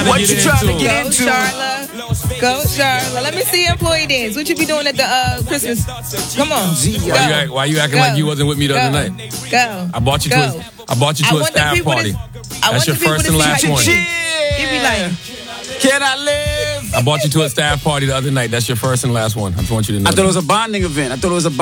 What you trying to get into? Go, Charlotte. Let me see employee dance. What you be doing at the Christmas? Come on. Why you acting like you wasn't with me the other night? Go. I bought you to a staff party. That's your first and last one. You be like, can I live? I brought you to a staff party the other night. That's your first and last one. I just want you to know. I thought it was a bonding event. It was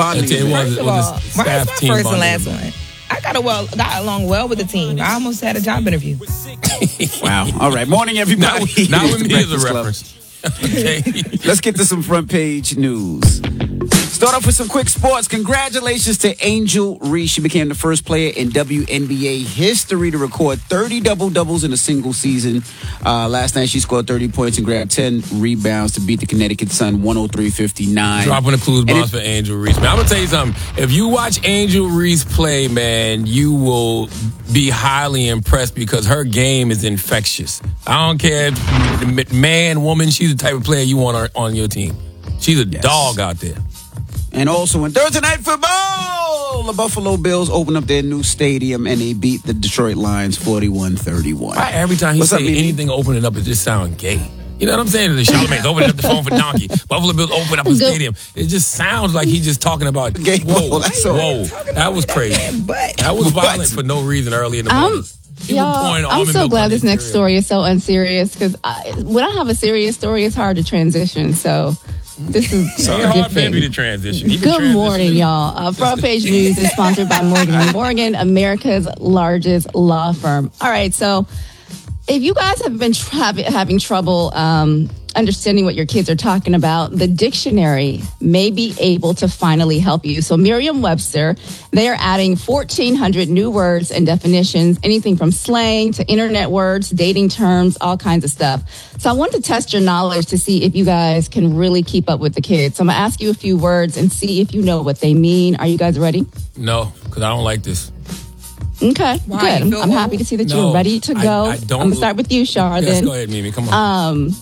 a staff team first and bonding last event. one. I got along well with the team. I almost had a job interview. Wow. All right. Morning, everybody. Not with me as a reference. Okay. Let's get to some front page news. Start off with some quick sports. Congratulations to Angel Reese. She became the first player in WNBA history to record 30 double-doubles in a single season. Last night, she scored 30 points and grabbed 10 rebounds to beat the Connecticut Sun 103-59. Dropping the clues bombs for Angel Reese. Man, I'm going to tell you something. If you watch Angel Reese play, man, you will be highly impressed because her game is infectious. I don't care if man, woman, she's the type of player you want on your team. She's a dog out there. And also in Thursday Night Football, the Buffalo Bills open up their new stadium and they beat the Detroit Lions 41-31. Every time he say anything opening up, it just sounds gay. You know what I'm saying? The Charlamagne's opening up the phone for Donkey. Buffalo Bills open up a stadium. It just sounds like he's just talking about gay. Whoa, that was crazy. That was violent for no reason early in the morning. Y'all, I'm so glad this next story is so unserious because when I have a serious story, it's hard to transition. So this is hard for me to transition. Good morning, y'all. Front Page News is sponsored by Morgan & Morgan, America's largest law firm. All right, so if you guys have been having trouble understanding what your kids are talking about, the dictionary may be able to finally help you. So Merriam-Webster, they are adding 1,400 new words and definitions, anything from slang to internet words, dating terms, all kinds of stuff. So I want to test your knowledge to see if you guys can really keep up with the kids. So I'm going to ask you a few words and see if you know what they mean. Are you guys ready? No, because I don't like this. Okay, good. I'm happy to see that you're ready to go. I'm going to start with you, Char. Yes, go ahead, Mimi. Come on.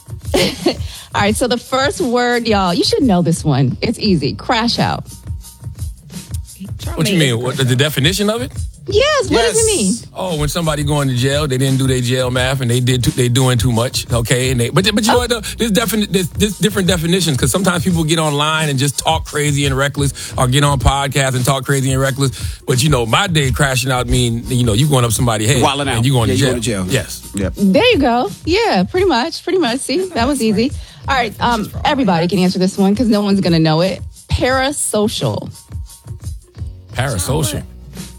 All right, so the first word, y'all, you should know this one. It's easy. Crash out. What you mean? What, the definition of it? Yes. What does it mean? Oh, when somebody going to jail, they didn't do their jail math, and they doing too much. Okay, and but you know what? There's different definitions because sometimes people get online and just talk crazy and reckless, or get on podcasts and talk crazy and reckless. But you know, my day crashing out mean you going up somebody's head, wilding out, and you going to jail. Going to jail. Yes. Yep. There you go. Yeah, pretty much. See, that was easy. All right, everybody can answer this one because no one's gonna know it. Parasocial. Parasocial.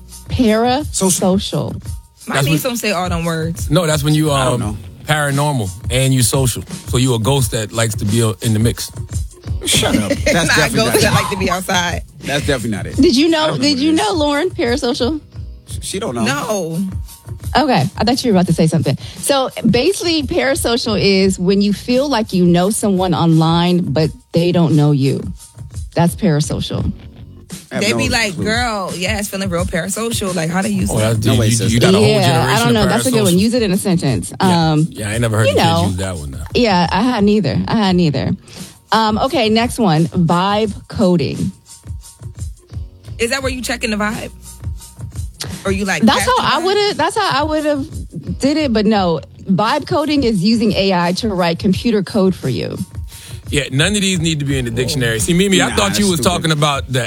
Parasocial. My niece don't say all them words. No, that's when you paranormal and you social. So you a ghost that likes to be in the mix. Shut up. That's not a ghost that like to be outside. That's definitely not it. Did you know, Lauren, parasocial? She don't know. No. Okay, I thought you were about to say something. So basically, parasocial is when you feel like you know someone online, but they don't know you. That's parasocial. They be like, girl, it's feeling real parasocial. Like, how they use that? You got a whole generation I don't know. That's a good one. Use it in a sentence. I ain't never heard kids use that one. Though. Yeah, I had neither. Okay, next one. Vibe coding. Is that where you checking the vibe? Or you like? That's how I would have did it, but no. Vibe coding is using AI to write computer code for you. Yeah, none of these need to be in the dictionary. See, Mimi, I thought you was talking about the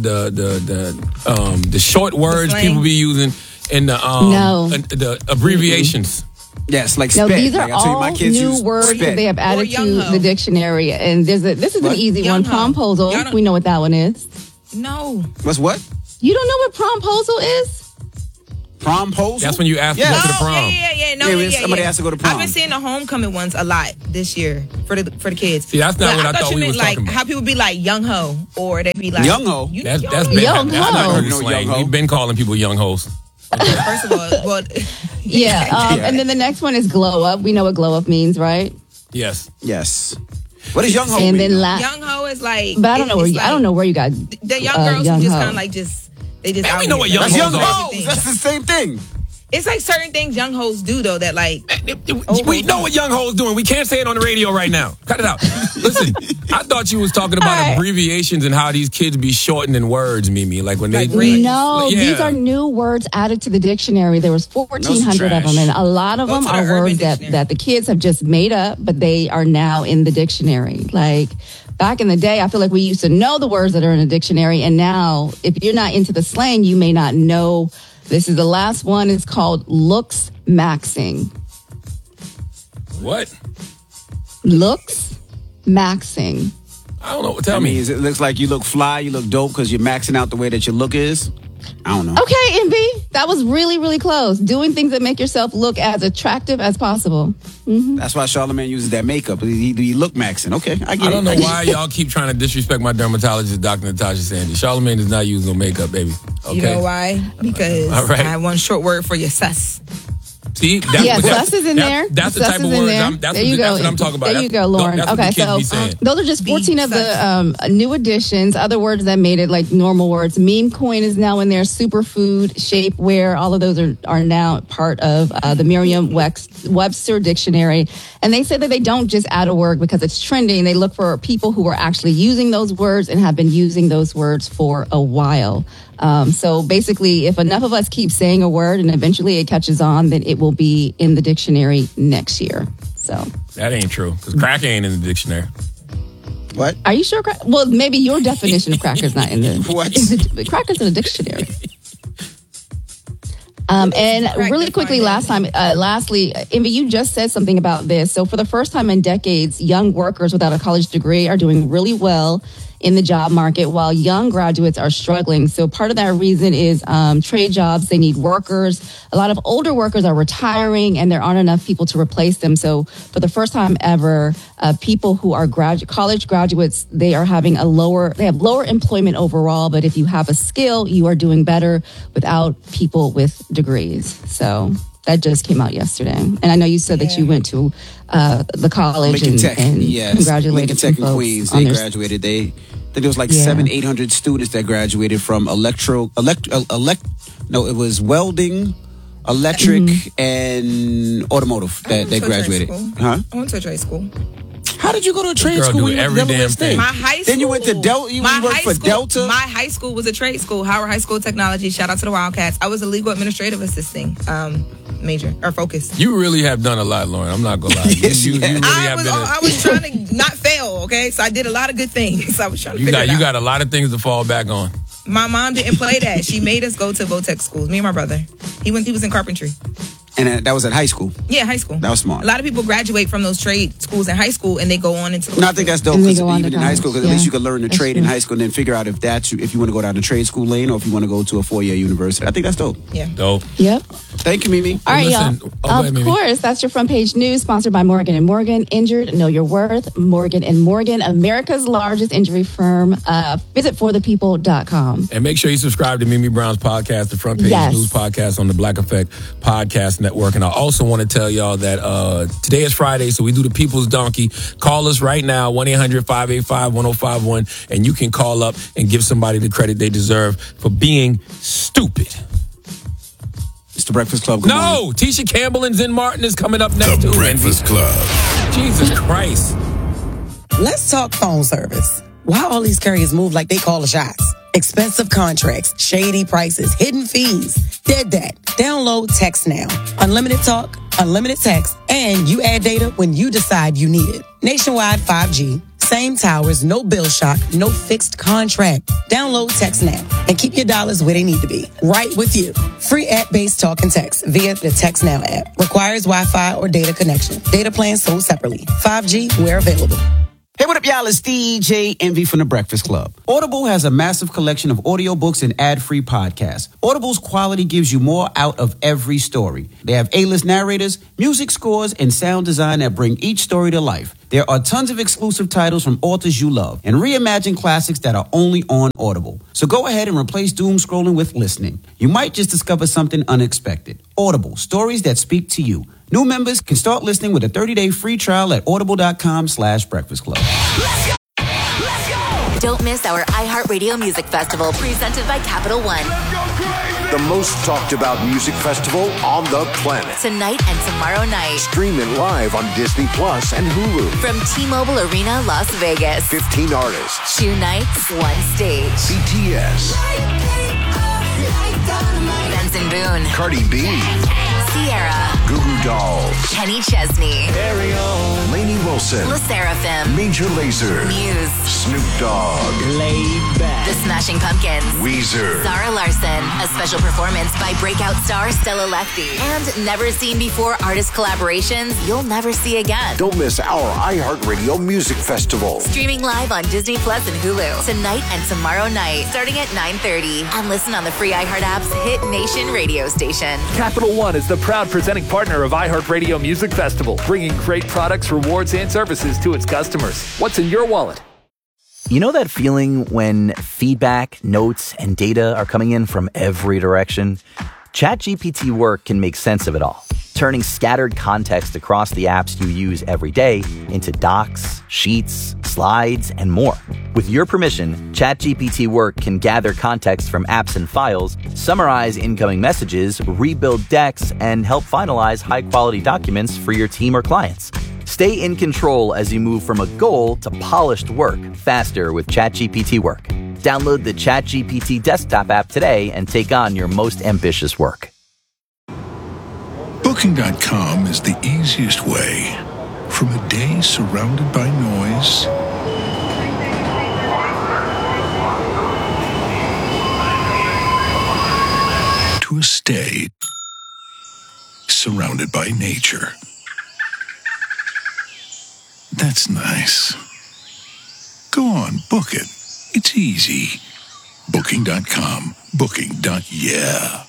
short words people be using and the abbreviations. Yes, like no, spec. These are all new words that they have added to the dictionary, and this is an easy one. Promposal. We know what that one is. No. What's what? You don't know what promposal is? Promposal? That's when you ask to go to the prom. Somebody has to go to prom. I've been seeing the homecoming ones a lot this year for the kids. See, that's not what I thought we was talking about. How people be like young ho, or they be like young ho. That's young ho. That's not slang. We've been calling people young hoes. First of all, and then the next one is glow up. We know what glow up means, right? Yes. What does young ho mean? Young ho is like, but I don't know where you got the young girls who just kind of like just. They just we know what young hoes are. That's the same thing. It's like certain things young hoes do, though, that like... We know what young hoes doing. We can't say it on the radio right now. Cut it out. Listen, I thought you was talking about abbreviations and how these kids be shortening words, Mimi. Like when they... No, these are new words added to the dictionary. There was 1,400 of them, and a lot of them are words that the kids have just made up, but they are now in the dictionary. Like... Back in the day, I feel like we used to know the words that are in a dictionary, and now, if you're not into the slang, you may not know. This is the last one. It's called looks maxing. What? Looks maxing. I don't know. Tell me. It looks like you look fly, you look dope because you're maxing out the way that your look is. I don't know. Okay, MB. That was really, really close. Doing things that make yourself look as attractive as possible. Mm-hmm. That's why Charlamagne uses that makeup. He look maxing. Okay, I get it. I don't know why y'all keep trying to disrespect my dermatologist, Dr. Natasha Sandy. Charlamagne does not use no makeup, baby. Okay? You know why? Because I have one short word for your sus. See, sus is in there. That's the type of words. That's what I'm talking about. There you go, Lauren. Okay, so those are just 14 of the new additions. Other words that made it like normal words. Meme coin is now in there. Superfood, shapewear. All of those are now part of the Merriam-Webster dictionary. And they say that they don't just add a word because it's trending. They look for people who are actually using those words and have been using those words for a while. So basically, if enough of us keep saying a word and eventually it catches on, then it will be in the dictionary next year. So that ain't true because crack ain't in the dictionary. What? Are you sure? Well, maybe your definition of crack is not in the what? Crack is in the dictionary. And really quickly, lastly, Envy, you just said something about this. So for the first time in decades, young workers without a college degree are doing really well in the job market while young graduates are struggling. So part of that reason is trade jobs. They need workers. A lot of older workers are retiring and there aren't enough people to replace them. So for the first time ever, people who are college graduates, they have lower employment overall. But if you have a skill, you are doing better without people with degrees. So that just came out yesterday. And I know you said that you went to the college Lincoln Tech. and congratulated Lincoln Tech some in folks Queens. They graduated. I think there was like 700-800 students that graduated from it was welding, electric, and automotive that graduated. Huh? I went to a trade school. How did you go to a trade girl school? do every damn thing. My high school. Then you went to Delta. You worked for Delta. My high school was a trade school, Howard High School of Technology. Shout out to the Wildcats. I was a legal administrative assisting major or focus. You really have done a lot, Lauren. I'm not gonna lie. Yes, you really I was trying to not fail. Okay, so I did a lot of good things. I was trying to figure it out. You got a lot of things to fall back on. My mom didn't play that. She made us go to Votech schools. Me and my brother. He was in carpentry. And that was at high school? Yeah, high school. That was smart. A lot of people graduate from those trade schools in high school and they go on into... No, I think that's dope. Because even in high school, because at least you could learn the that's trade in high school and then figure out if you want to go down the trade school lane or if you want to go to a four-year university. I think that's dope. Yeah. Dope. Yep. Thank you, Mimi. All right, y'all. Of course, that's your front page news, sponsored by Morgan & Morgan. Injured, know your worth. Morgan & Morgan, America's largest injury firm. Visit forthepeople.com. And make sure you subscribe to Mimi Brown's podcast, the Front Page News Podcast on the Black Effect Podcast Network. And I also want to tell y'all that today is Friday, so we do the People's Donkey. Call us right now, 1-800-585-1051, and you can call up and give somebody the credit they deserve for being stupid. It's the Breakfast Club. No, Tisha Campbell and Zen Martin is coming up next. The Breakfast Club. Jesus Christ. Let's talk phone service. Why all these carriers move like they call the shots? Expensive contracts, shady prices, hidden fees. Dead that. Download Text Now. Unlimited talk, unlimited text, and you add data when you decide you need it. Nationwide 5G. Same towers, no bill shock, no fixed contract. Download Text Now and keep your dollars where they need to be. Right with you. Free app-based talk and text via the Text Now app. Requires Wi-Fi or data connection. Data plans sold separately. 5G where available. Hey, what up, y'all? It's DJ Envy from The Breakfast Club. Audible has a massive collection of audiobooks and ad-free podcasts. Audible's quality gives you more out of every story. They have A-list narrators, music scores, and sound design that bring each story to life. There are tons of exclusive titles from authors you love and reimagine classics that are only on Audible. So go ahead and replace doom scrolling with listening. You might just discover something unexpected. Audible, stories that speak to you. New members can start listening with a 30-day free trial at audible.com/breakfast club. Don't miss our iHeartRadio Music Festival presented by Capital One. the most talked about music festival on the planet. Tonight and tomorrow night. Stream it live on Disney Plus and Hulu. From T-Mobile Arena, Las Vegas. 15 artists. 2 nights, 1 stage. BTS. Benson Boone. Cardi B. Sierra. Goo Goo Dolls. Kenny Chesney. Lainey Wilson. La Seraphim. Major Lazer. Muse. Snoop Dogg. The Smashing Pumpkins. Weezer. Zara Larson. A special performance by breakout star Stella Lefty. And never seen before artist collaborations you'll never see again. Don't miss our iHeartRadio Music Festival. Streaming live on Disney Plus and Hulu. Tonight and tomorrow night, starting at 9:30. And listen on the free iHeart app's Hit Nation radio station. Capital One is the proud presenting partner of iHeartRadio Music Festival, bringing great products, rewards, and services to its customers. What's in your wallet? You know that feeling when feedback, notes, and data are coming in from every direction? ChatGPT Work can make sense of it all, turning scattered context across the apps you use every day into docs, sheets, slides, and more. With your permission, ChatGPT Work can gather context from apps and files, summarize incoming messages, rebuild decks, and help finalize high-quality documents for your team or clients. Stay in control as you move from a goal to polished work faster with ChatGPT Work. Download the ChatGPT desktop app today and take on your most ambitious work. Booking.com is the easiest way. From a day surrounded by noise to a stay surrounded by nature. That's nice. Go on, book it. It's easy. Booking.com. Booking.yeah.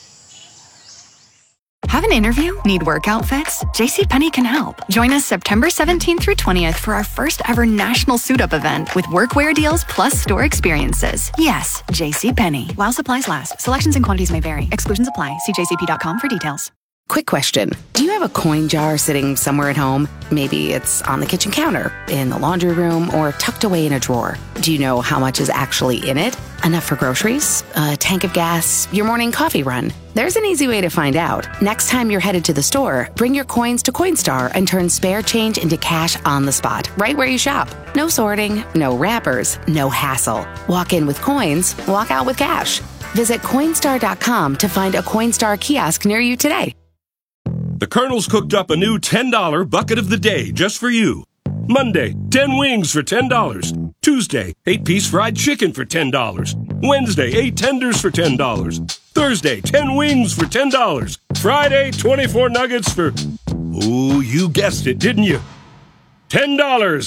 Have an interview? Need work outfits? JCPenney can help. Join us September 17th through 20th for our first ever national suit-up event with workwear deals plus store experiences. Yes, JCPenney. While supplies last. Selections and quantities may vary. Exclusions apply. See jcp.com for details. Quick question. Do you have a coin jar sitting somewhere at home? Maybe it's on the kitchen counter, in the laundry room, or tucked away in a drawer. Do you know how much is actually in it? Enough for groceries, a tank of gas, your morning coffee run? There's an easy way to find out. Next time you're headed to the store, bring your coins to Coinstar and turn spare change into cash on the spot, right where you shop. No sorting, no wrappers, no hassle. Walk in with coins, walk out with cash. Visit Coinstar.com to find a Coinstar kiosk near you today. The Colonel's cooked up a new $10 bucket of the day just for you. Monday, 10 wings for $10. Tuesday, 8-piece fried chicken for $10. Wednesday, 8 tenders for $10. Thursday, 10 wings for $10. Friday, 24 nuggets for... Oh, you guessed it, didn't you? $10.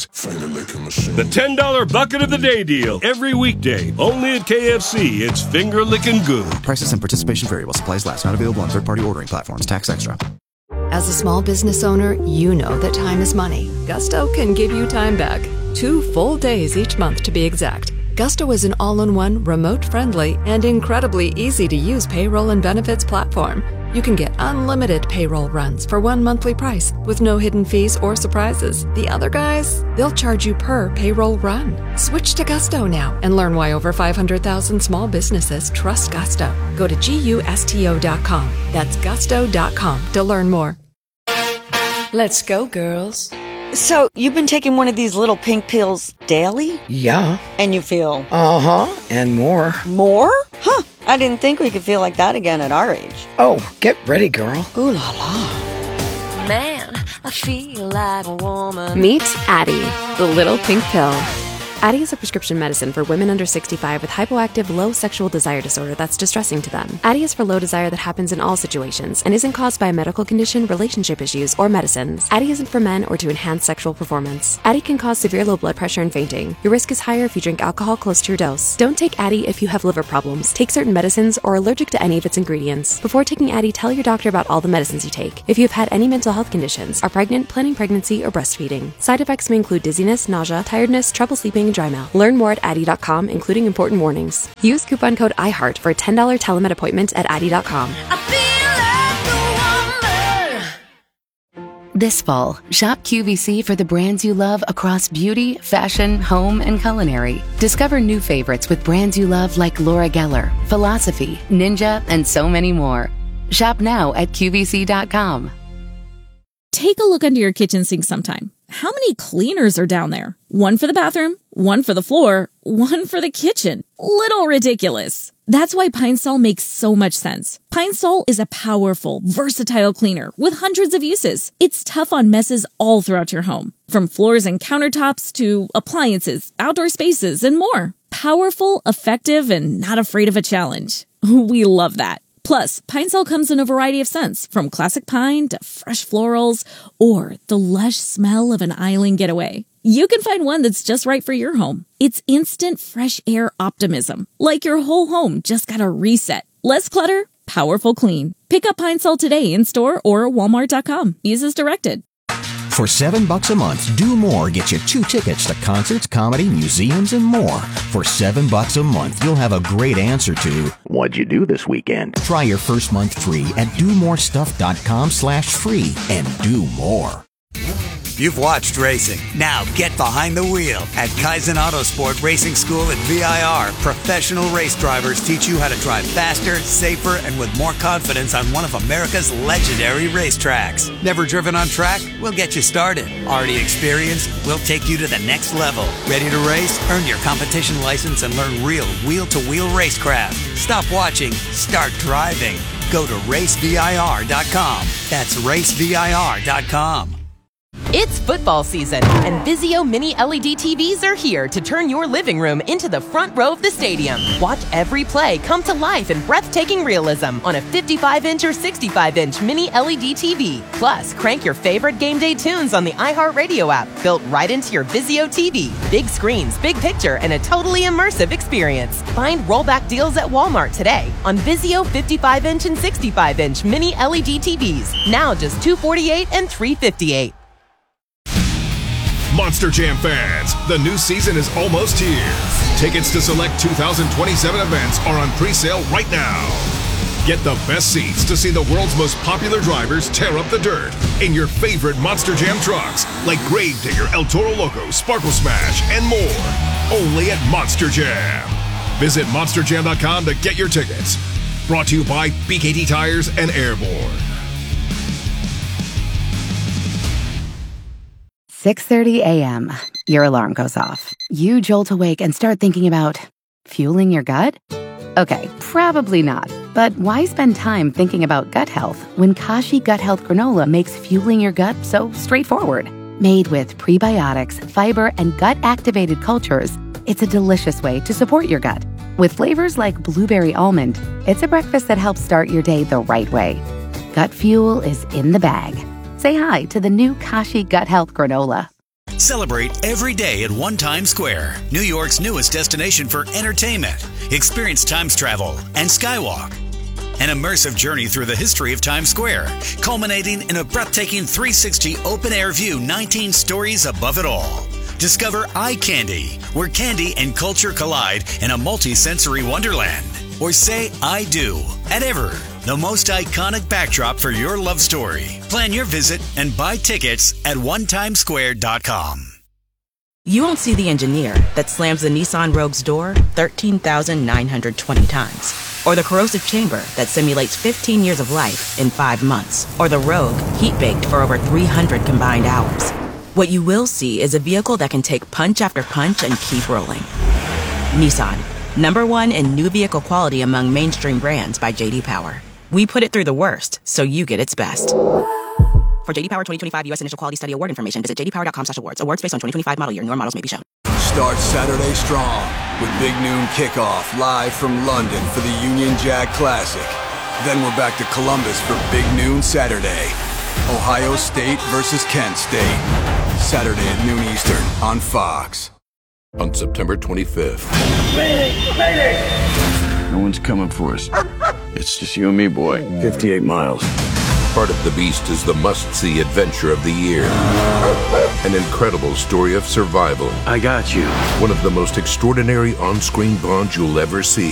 The $10 bucket of the day deal. Every weekday, only at KFC. It's finger-licking good. Prices and participation vary while supplies last. Not available on third-party ordering platforms. Tax extra. As a small business owner, you know that time is money. Gusto can give you time back. 2 full days each month to be exact. Gusto is an all-in-one, remote-friendly, and incredibly easy-to-use payroll and benefits platform. You can get unlimited payroll runs for one monthly price with no hidden fees or surprises. The other guys, they'll charge you per payroll run. Switch to Gusto now and learn why over 500,000 small businesses trust Gusto. Go to GUSTO.com. That's gusto.com to learn more. Let's go, girls. So, you've been taking one of these little pink pills daily? Yeah. And you feel? Uh-huh, and more. More? Huh. I didn't think we could feel like that again at our age. Oh, get ready, girl. Ooh la la. Man, I feel like a woman. Meet Addyi, the little pink pill. Addyi is a prescription medicine for women under 65 with hypoactive low sexual desire disorder that's distressing to them. Addyi is for low desire that happens in all situations and isn't caused by a medical condition, relationship issues, or medicines. Addyi isn't for men or to enhance sexual performance. Addyi can cause severe low blood pressure and fainting. Your risk is higher if you drink alcohol close to your dose. Don't take Addyi if you have liver problems, take certain medicines, or are allergic to any of its ingredients. Before taking Addyi, tell your doctor about all the medicines you take. If you have had any mental health conditions, are pregnant, planning pregnancy, or breastfeeding. Side effects may include dizziness, nausea, tiredness, trouble sleeping, and dry mouth. Learn more at Addyi.com, including important warnings. Use coupon code IHEART for a $10 telemed appointment at Addyi.com. This fall, shop QVC for the brands you love across beauty, fashion, home, and culinary. Discover new favorites with brands you love like Laura Geller, Philosophy, Ninja, and so many more. Shop now at QVC.com. Take a look under your kitchen sink sometime. How many cleaners are down there? One for the bathroom, one for the floor, one for the kitchen. Little ridiculous. That's why Pine Sol makes so much sense. Pine Sol is a powerful, versatile cleaner with hundreds of uses. It's tough on messes all throughout your home, from floors and countertops to appliances, outdoor spaces, and more. Powerful, effective, and not afraid of a challenge. We love that. Plus, Pine Sol comes in a variety of scents, from classic pine to fresh florals or the lush smell of an island getaway. You can find one that's just right for your home. It's instant fresh air optimism, like your whole home just got a reset. Less clutter, powerful clean. Pick up Pine Sol today in store or Walmart.com. Use as directed. For $7 a month, Do More gets you 2 tickets to concerts, comedy, museums, and more. For $7 a month, you'll have a great answer to, what'd you do this weekend? Try your first month free at domorestuff.com/free and do more. You've watched racing. Now get behind the wheel. At Kaizen Autosport Racing School at VIR, professional race drivers teach you how to drive faster, safer, and with more confidence on one of America's legendary racetracks. Never driven on track? We'll get you started. Already experienced? We'll take you to the next level. Ready to race? Earn your competition license and learn real wheel-to-wheel racecraft. Stop watching. Start driving. Go to racevir.com. That's racevir.com. It's football season, and Vizio Mini LED TVs are here to turn your living room into the front row of the stadium. Watch every play come to life in breathtaking realism on a 55-inch or 65-inch Mini LED TV. Plus, crank your favorite game day tunes on the iHeartRadio app, built right into your Vizio TV. Big screens, big picture, and a totally immersive experience. Find rollback deals at Walmart today on Vizio 55-inch and 65-inch Mini LED TVs. Now just $248 and $358. Monster Jam fans, the new season is almost here. Tickets to select 2027 events are on pre-sale right now. Get the best seats to see the world's most popular drivers tear up the dirt in your favorite Monster Jam trucks, like Gravedigger, El Toro Loco, Sparkle Smash, and more. Only at Monster Jam. Visit monsterjam.com to get your tickets. Brought to you by BKT Tires and Airborne. 6:30 a.m. Your alarm goes off. You jolt awake and start thinking about fueling your gut? Okay, probably not. But why spend time thinking about gut health when Kashi Gut Health Granola makes fueling your gut so straightforward? Made with prebiotics, fiber, and gut-activated cultures, it's a delicious way to support your gut. With flavors like blueberry almond, it's a breakfast that helps start your day the right way. Gut fuel is in the bag. Say hi to the new Kashi Gut Health Granola. Celebrate every day at One Times Square, New York's newest destination for entertainment. Experience Times travel and Skywalk. An immersive journey through the history of Times Square, culminating in a breathtaking 360 open-air view 19 stories above it all. Discover Eye Candy, where candy and culture collide in a multi-sensory wonderland. Or say I do at Ever, the most iconic backdrop for your love story. Plan your visit and buy tickets at onetimesquare.com. You won't see the engineer that slams the Nissan Rogue's door 13,920 times. Or the corrosive chamber that simulates 15 years of life in 5 months. Or the Rogue heat-baked for over 300 combined hours. What you will see is a vehicle that can take punch after punch and keep rolling. Nissan, #1 in new vehicle quality among mainstream brands by J.D. Power. We put it through the worst, so you get its best. For J.D. Power 2025 U.S. Initial Quality Study Award information, visit jdpower.com/awards. Awards based on 2025 model year. Newer models may be shown. Start Saturday strong with Big Noon Kickoff live from London for the Union Jack Classic. Then we're back to Columbus for Big Noon Saturday. Ohio State versus Kent State. Saturday at noon Eastern on Fox. On September 25th. No one's coming for us. It's just you and me, boy. 58 miles. Part of the Beast is the must-see adventure of the year. An incredible story of survival. I got you. One of the most extraordinary on-screen bonds you'll ever see.